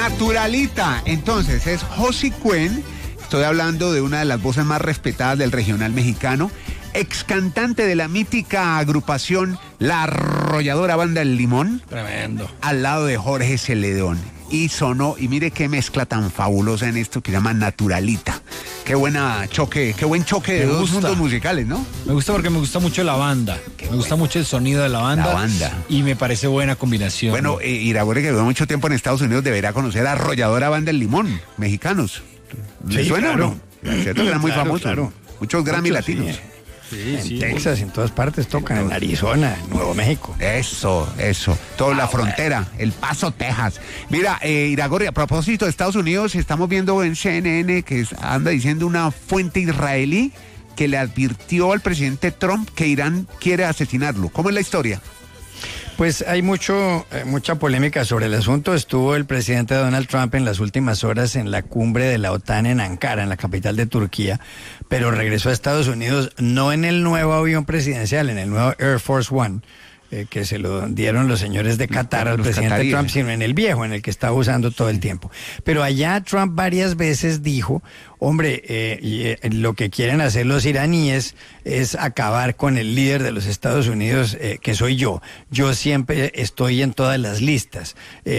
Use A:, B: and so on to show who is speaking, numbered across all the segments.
A: Naturalita. Entonces, es Josie Cuen. Estoy hablando de una de las voces más respetadas del regional mexicano, ex cantante de la mítica agrupación La Arrolladora Banda del Limón.
B: Tremendo.
A: Al lado de Jorge Celedón. Y sonó, y mire qué mezcla tan fabulosa en esto que se llama Naturalita. Qué buen choque de dos mundos musicales, ¿no?
B: Me gusta porque me gusta mucho la banda. Me gusta mucho el sonido de la banda.
A: La banda.
B: Y me parece buena combinación.
A: Bueno, Iragorri, que vivió mucho tiempo en Estados Unidos, deberá conocer a Arrolladora Banda del Limón, mexicanos. ¿Le suena
C: claro.
A: o no? Es cierto que era muy famoso.
C: Claro.
A: Muchos Grammy latinos.
C: Sí, en Texas, en todas partes tocan, en Arizona, en Nuevo México.
A: Eso. Toda la frontera, El Paso, Texas. Mira, Iragorri, a propósito de Estados Unidos, estamos viendo en CNN que anda diciendo una fuente israelí que le advirtió al presidente Trump que Irán quiere asesinarlo. ¿Cómo es la historia?
C: Pues hay mucha polémica sobre el asunto. Estuvo el presidente Donald Trump en las últimas horas en la cumbre de la OTAN en Ankara, en la capital de Turquía, pero regresó a Estados Unidos no en el nuevo avión presidencial, en el nuevo Air Force One, que se lo dieron los señores de Qatar al presidente
A: cataríes.
C: Trump, sino en el viejo, en el que estaba usando todo el tiempo. Pero allá Trump varias veces dijo, hombre, lo que quieren hacer los iraníes es acabar con el líder de los Estados Unidos, que soy yo. Yo siempre estoy en todas las listas.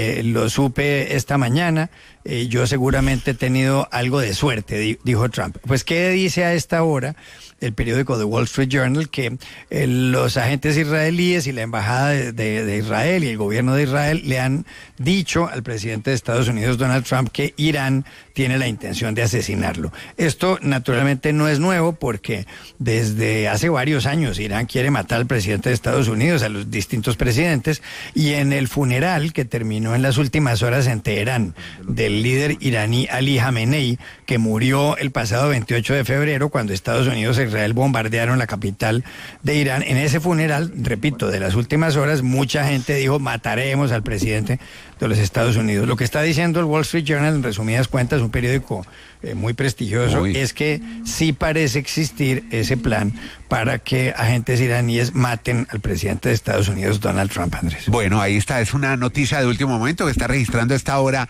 C: Lo supe esta mañana. Yo seguramente he tenido algo de suerte, dijo Trump. Pues, ¿qué dice a esta hora el periódico The Wall Street Journal? Que los agentes israelíes y la embajada de Israel y el gobierno de Israel le han dicho al presidente de Estados Unidos, Donald Trump, que Irán tiene la intención de asesinarlo. Esto naturalmente no es nuevo porque desde hace varios años Irán quiere matar al presidente de Estados Unidos, a los distintos presidentes, y en el funeral que terminó en las últimas horas en Teherán del líder iraní Ali Jamenei, que murió el pasado 28 de febrero cuando Estados Unidos e Israel bombardearon la capital de Irán. En ese funeral, repito, de las últimas horas, mucha gente dijo, mataremos al presidente de los Estados Unidos. Lo que está diciendo el Wall Street Journal, en resumidas cuentas, un periódico muy prestigioso, es que sí parece existir ese plan para que agentes iraníes maten al presidente de Estados Unidos, Donald Trump, Andrés.
A: Bueno, ahí está, es una noticia de último momento que está registrando a esta hora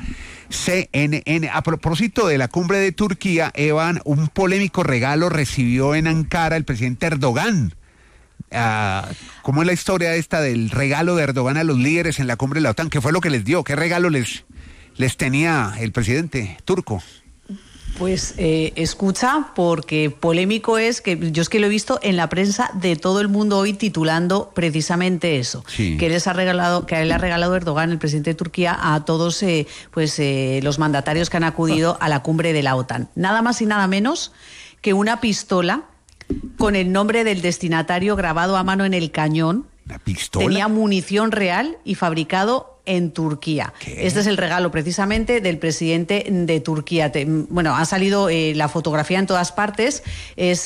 A: CNN. A propósito de la cumbre de Turquía, Evan, un polémico regalo recibió en Ankara el presidente Erdogan. ¿Cómo es la historia esta del regalo de Erdogan a los líderes en la cumbre de la OTAN? ¿Qué fue lo que les dio? ¿Qué regalo les tenía el presidente turco?
D: Pues escucha, porque polémico es que yo es que lo he visto en la prensa de todo el mundo hoy titulando precisamente eso,
A: sí.
D: que él le ha regalado Erdogan, el presidente de Turquía, a todos los mandatarios que han acudido a la cumbre de la OTAN. Nada más y nada menos que una pistola con el nombre del destinatario grabado a mano en el cañón.
A: ¿Una pistola?
D: Tenía munición real y fabricado en Turquía.
A: ¿Qué?
D: Este es el regalo precisamente del presidente de Turquía. Bueno, ha salido la fotografía en todas partes. Es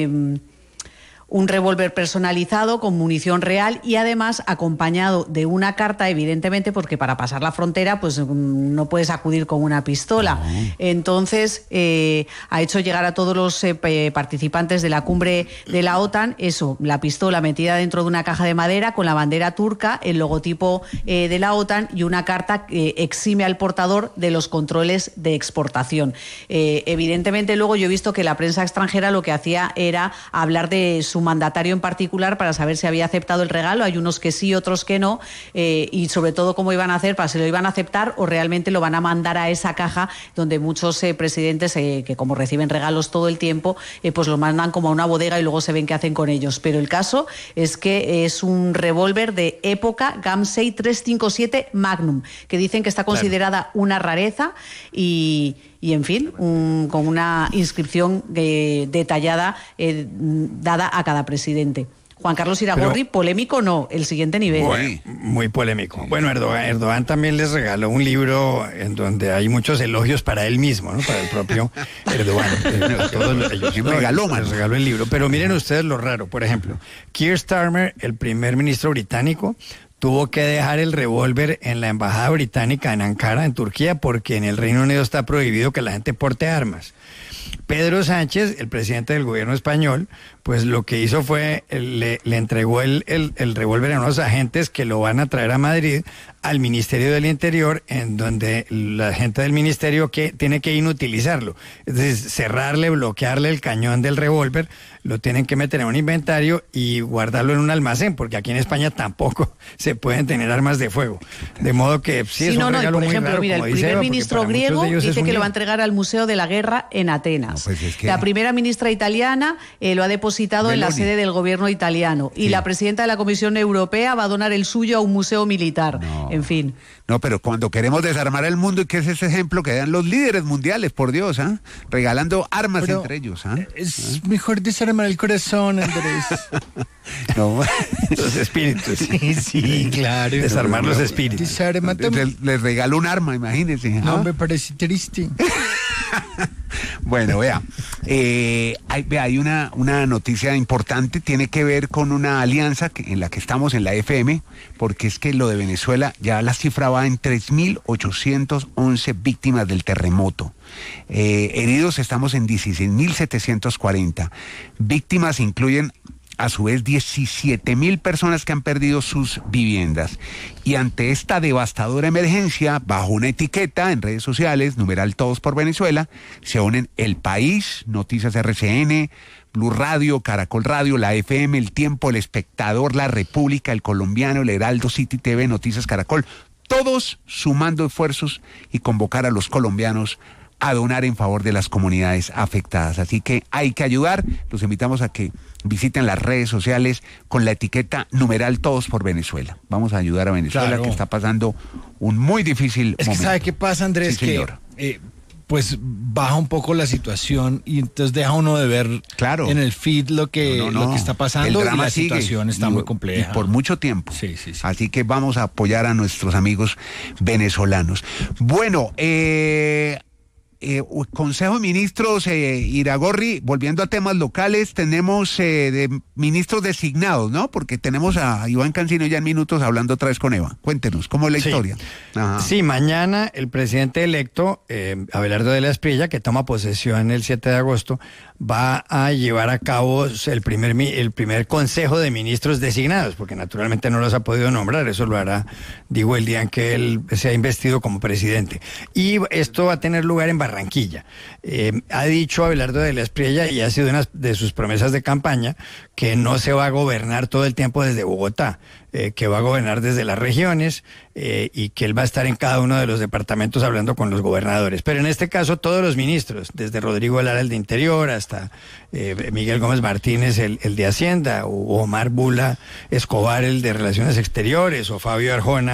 D: un revólver personalizado con munición real y además acompañado de una carta, evidentemente, porque para pasar la frontera pues no puedes acudir con una pistola. No. Entonces ha hecho llegar a todos los participantes de la cumbre de la OTAN la pistola metida dentro de una caja de madera con la bandera turca, el logotipo de la OTAN y una carta que exime al portador de los controles de exportación. Evidentemente luego yo he visto que la prensa extranjera lo que hacía era hablar de su mandatario en particular para saber si había aceptado el regalo. Hay unos que sí, otros que no, y sobre todo cómo iban a hacer, para si lo iban a aceptar o realmente lo van a mandar a esa caja donde muchos presidentes que como reciben regalos todo el tiempo, pues lo mandan como a una bodega y luego se ven qué hacen con ellos. Pero el caso es que es un revólver de época Gamsey 357 Magnum, que dicen que está considerada una rareza y en fin, con una inscripción detallada dada a cada presidente. Juan Carlos Iragorri, polémico no, el siguiente nivel.
C: Muy polémico. Bueno, Erdogan también les regaló un libro en donde hay muchos elogios para él mismo, ¿no? Para el propio Erdogan. Les regaló el libro. Pero miren ustedes lo raro. Por ejemplo, Keir Starmer, el primer ministro británico, tuvo que dejar el revólver en la embajada británica en Ankara, en Turquía, porque en el Reino Unido está prohibido que la gente porte armas. Pedro Sánchez, el presidente del gobierno español, pues lo que hizo fue, le entregó el revólver a unos agentes que lo van a traer a Madrid, al Ministerio del Interior, en donde la gente del ministerio tiene que inutilizarlo. Es decir, cerrarle, bloquearle el cañón del revólver, lo tienen que meter en un inventario y guardarlo en un almacén, porque aquí en España tampoco se pueden tener armas de fuego. De modo que sí, es un regalo
D: por
C: muy
D: ejemplo,
C: raro,
D: mira, el
C: como dice
D: primer
C: Eva, porque
D: ministro
C: para muchos
D: griego
C: de ellos es
D: dice
C: un
D: que lo va a
C: lío.
D: entregar al Museo de la Guerra en Atenas.
A: No, pues es que-
D: La primera ministra italiana lo ha depositado en la
A: Meloni.
D: sede del gobierno italiano. Y
A: Sí.
D: la presidenta de la Comisión Europea va a donar el suyo a un museo militar.
A: No.
D: En fin.
A: No, pero cuando queremos desarmar el mundo, ¿y qué es ese ejemplo que dan los líderes mundiales, por Dios, ¿ah? Regalando armas
B: Pero
A: entre ellos, ¿ah?
B: Es mejor desarmar el corazón, Andrés.
A: No.
C: Los espíritus.
B: Sí, claro.
C: Desarmar los espíritus.
B: Desármate.
A: Les regalo un arma, imagínense.
B: No,
A: ¿ah?
B: me parece triste.
A: Bueno, vea, hay una noticia importante, tiene que ver con una alianza en la que estamos en la FM, porque es que lo de Venezuela, ya la cifra va en 3.811 víctimas del terremoto. Heridos estamos en 16.740. Víctimas incluyen a su vez 17.000 personas que han perdido sus viviendas. Y ante esta devastadora emergencia, bajo una etiqueta en redes sociales, numeral Todos por Venezuela, se unen El País, Noticias RCN, Blue Radio, Caracol Radio, la FM, El Tiempo, El Espectador, La República, El Colombiano, El Heraldo, City TV, Noticias Caracol, todos sumando esfuerzos y convocar a los colombianos a donar en favor de las comunidades afectadas. Así que hay que ayudar. Los invitamos a que visiten las redes sociales con la etiqueta numeral Todos por Venezuela. Vamos a ayudar a Venezuela,
B: Claro.
A: que está pasando un muy difícil
B: Es que
A: momento.
B: ¿sabe qué pasa, Andrés?
A: Sí, señor.
B: Que pues baja un poco la situación y entonces deja uno de ver
A: Claro.
B: en el feed lo que está pasando
A: El
B: y
A: drama
B: la
A: sigue,
B: situación está muy compleja.
A: Y por mucho tiempo.
B: Sí.
A: Así que vamos a apoyar a nuestros amigos venezolanos. Bueno, Consejo de Ministros, Iragorri, volviendo a temas locales, tenemos de ministros designados, ¿no? Porque tenemos a Iván Cancino ya en minutos hablando otra vez con Eva. Cuéntenos, ¿cómo es la
C: Sí.
A: historia? Ajá.
C: Sí, mañana el presidente electo, Abelardo de la Espriella, que toma posesión el 7 de agosto, va a llevar a cabo el primer consejo de ministros designados, porque naturalmente no los ha podido nombrar, eso lo hará, digo, el día en que él sea investido como presidente. Y esto va a tener lugar en Barranquilla. Ha dicho Abelardo de la Espriella, y ha sido una de sus promesas de campaña, que no se va a gobernar todo el tiempo desde Bogotá, que va a gobernar desde las regiones y que él va a estar en cada uno de los departamentos hablando con los gobernadores. Pero en este caso todos los ministros, desde Rodrigo Lara, el de Interior, hasta Miguel Gómez Martínez, el de Hacienda, o Omar Bula Escobar, el de Relaciones Exteriores, o Fabio Arjona,